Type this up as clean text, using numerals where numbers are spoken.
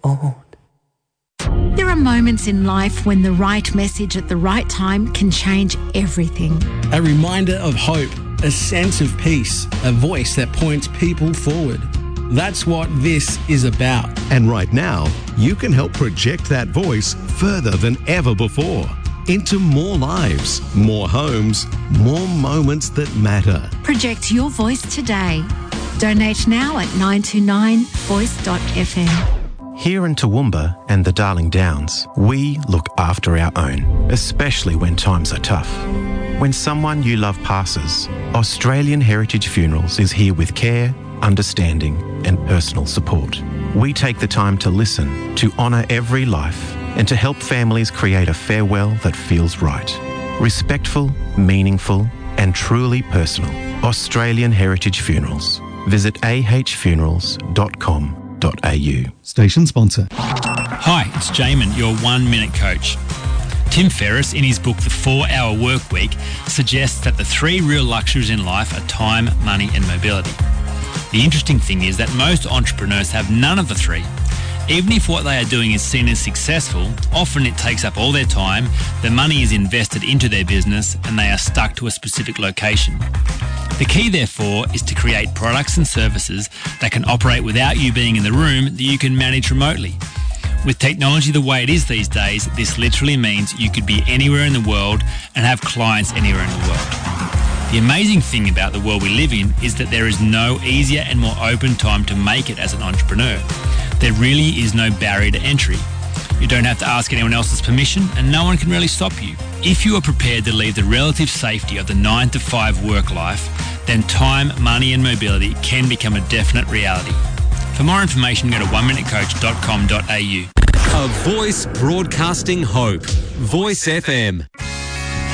old. There are moments in life when the right message at the right time can change everything. A reminder of hope, a sense of peace, a voice that points people forward. That's what this is about. And right now, you can help project that voice further than ever before. Into more lives, more homes, more moments that matter. Project your voice today. Donate now at 929voice.fm. Here in Toowoomba and the Darling Downs, we look after our own, especially when times are tough. When someone you love passes, Australian Heritage Funerals is here with care, understanding and personal support. We take the time to listen, to honour every life and to help families create a farewell that feels right. Respectful, meaningful and truly personal. Australian Heritage Funerals. Visit ahfunerals.com.au. Station sponsor. Hi, it's Jamin, your 1 Minute Coach. Tim Ferriss, in his book The 4-Hour Workweek, suggests that the 3 real luxuries in life are time, money and mobility. The interesting thing is that most entrepreneurs have none of the 3. Even if what they are doing is seen as successful, often it takes up all their time, the money is invested into their business and they are stuck to a specific location. The key, therefore, is to create products and services that can operate without you being in the room that you can manage remotely. With technology the way it is these days, this literally means you could be anywhere in the world and have clients anywhere in the world. The amazing thing about the world we live in is that there is no easier and more open time to make it as an entrepreneur. There really is no barrier to entry. You don't have to ask anyone else's permission and no one can really stop you. If you are prepared to leave the relative safety of the 9-to-5 work life, then time, money and mobility can become a definite reality. For more information, go to oneminutecoach.com.au. A voice broadcasting hope. Voice FM.